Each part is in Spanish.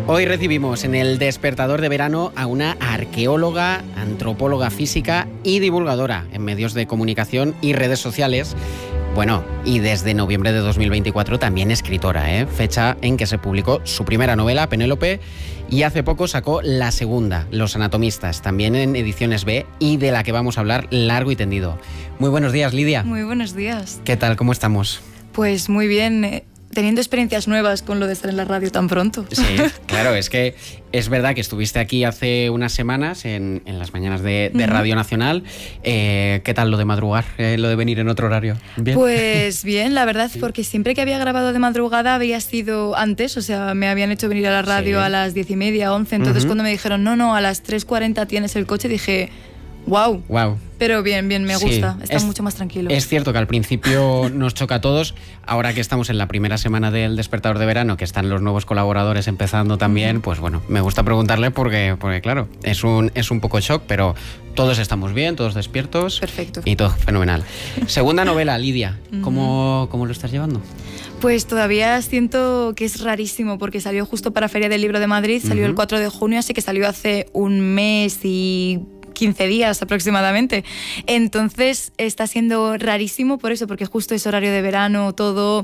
Hoy recibimos en el Despertador de Verano a una arqueóloga, antropóloga física y divulgadora en medios de comunicación y redes sociales. Bueno, y desde noviembre de 2024 también escritora, fecha en que se publicó su primera novela, Penélope, y hace poco sacó la segunda, Los Anatomistas, también en Ediciones B, y de la que vamos a hablar largo y tendido. Muy buenos días, Lidia. Muy buenos días. ¿Qué tal? ¿Cómo estamos? Pues muy bien, teniendo experiencias nuevas con lo de estar en la radio tan pronto. Sí, claro, es que es verdad que estuviste aquí hace unas semanas en las mañanas de Radio Nacional. ¿Qué tal lo de madrugar, lo de venir en otro horario? ¿Bien? Pues bien, la verdad, porque siempre que había grabado de madrugada había sido antes, o sea, me habían hecho venir a la radio a las 10:30, 11, entonces cuando me dijeron, no, a las 3:40 tienes el coche, dije, wow. Pero bien, me gusta, está mucho más tranquilo. Es cierto que al principio nos choca a todos, ahora que estamos en la primera semana del Despertador de Verano, que están los nuevos colaboradores empezando también, pues bueno, me gusta preguntarle porque claro, es un poco shock, pero todos estamos bien, todos despiertos. Perfecto. Y todo fenomenal. Segunda novela, Lidia, ¿cómo lo estás llevando? Pues todavía siento que es rarísimo porque salió justo para Feria del Libro de Madrid, salió el 4 de junio, así que salió hace un mes y 15 días aproximadamente. Entonces está siendo rarísimo por eso, porque justo es horario de verano, todo,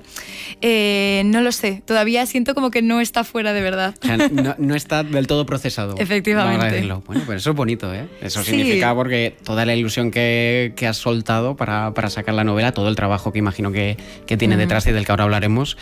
no lo sé, todavía siento como que no está fuera de verdad. O sea, no está del todo procesado. Efectivamente. Bueno, pues eso es bonito, ¿eh? Eso significa porque toda la ilusión que has soltado para sacar la novela, todo el trabajo que imagino que tiene detrás y del que ahora hablaremos,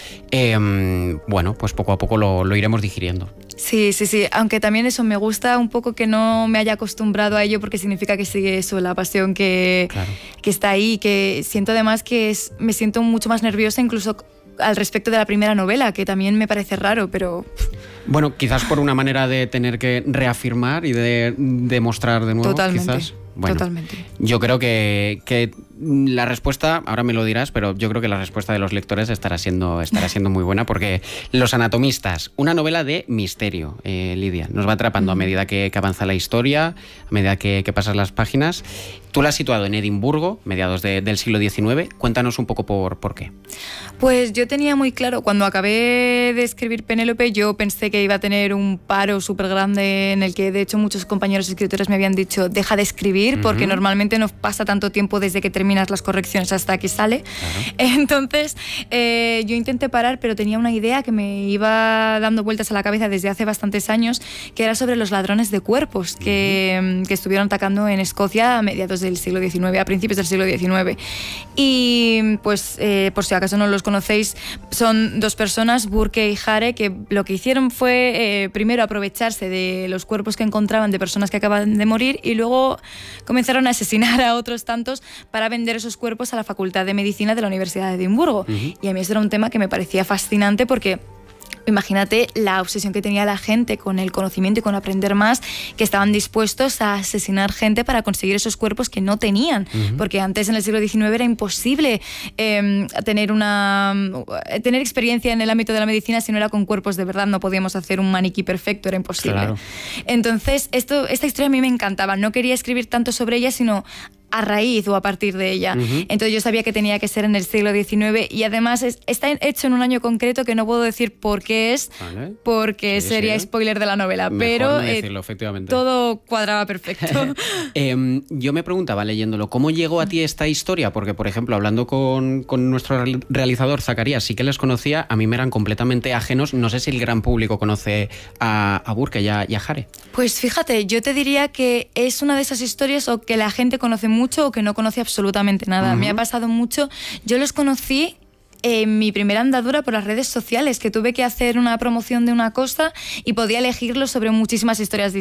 bueno, pues poco a poco lo iremos digiriendo. Sí, aunque también eso me gusta un poco que no me haya acostumbrado a ello porque significa que sigue eso, la pasión que está ahí, que siento además que me siento mucho más nerviosa incluso al respecto de la primera novela, que también me parece raro, pero... Bueno, quizás por una manera de tener que reafirmar y de demostrar de nuevo, totalmente, quizás. Bueno, totalmente. Yo creo que la respuesta, ahora me lo dirás, pero yo creo que la respuesta de los lectores estará siendo muy buena, porque Los Anatomistas, una novela de misterio, Lidia, nos va atrapando a medida que avanza la historia, a medida que pasas las páginas. Tú la has situado en Edimburgo, mediados del siglo XIX. Cuéntanos un poco por qué. Pues yo tenía muy claro, cuando acabé de escribir Penélope, yo pensé que iba a tener un paro súper grande en el que, de hecho, muchos compañeros escritores me habían dicho, deja de escribir, porque normalmente no pasa tanto tiempo desde que terminas las correcciones hasta que sale. Claro. Entonces, yo intenté parar, pero tenía una idea que me iba dando vueltas a la cabeza desde hace bastantes años, que era sobre los ladrones de cuerpos que estuvieron atacando en Escocia a mediados del siglo XIX, a principios del siglo XIX. Y pues, por si acaso no los conocéis, son dos personas, Burke y Hare, que lo que hicieron fue primero aprovecharse de los cuerpos que encontraban de personas que acaban de morir y luego comenzaron a asesinar a otros tantos para vender esos cuerpos a la Facultad de Medicina de la Universidad de Edimburgo. Y a mí eso era un tema que me parecía fascinante porque... Imagínate la obsesión que tenía la gente con el conocimiento y con aprender más, que estaban dispuestos a asesinar gente para conseguir esos cuerpos que no tenían, porque antes en el siglo XIX era imposible tener experiencia en el ámbito de la medicina si no era con cuerpos de verdad, no podíamos hacer un maniquí perfecto, era imposible. Claro. Entonces, esta historia a mí me encantaba, no quería escribir tanto sobre ella, sino a raíz o a partir de ella. Entonces yo sabía que tenía que ser en el siglo XIX y además está hecho en un año concreto que no puedo decir por qué es, porque sería spoiler de la novela, mejor pero no decirlo, efectivamente. Todo cuadraba perfecto. Yo me preguntaba leyéndolo, ¿cómo llegó a ti esta historia? Porque, por ejemplo, hablando con nuestro realizador Zacarías, sí que les conocía, a mí me eran completamente ajenos. No sé si el gran público conoce a Burke y a Hare. Pues fíjate, yo te diría que es una de esas historias o que la gente conoce mucho o que no conoce absolutamente nada. Me ha pasado mucho. Yo los conocí en mi primera andadura por las redes sociales, que tuve que hacer una promoción de una cosa y podía elegirlo sobre muchísimas historias